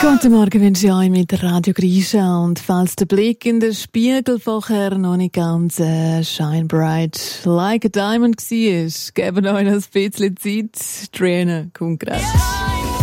Guten Morgen wünsche ich euch mit Radio Grisha, und falls der Blick in den Spiegel vorher noch nicht ganz shine bright like a diamond war, geben euch noch ein bisschen Zeit. Triana kommt gerade.